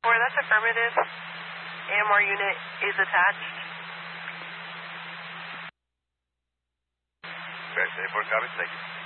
4, that's affirmative. AMR unit is attached. Bears 4, copy, thank you.